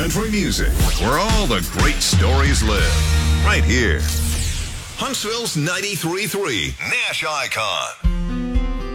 country music, where all the great stories live. Right here. Huntsville's 93.3 Nash Icon.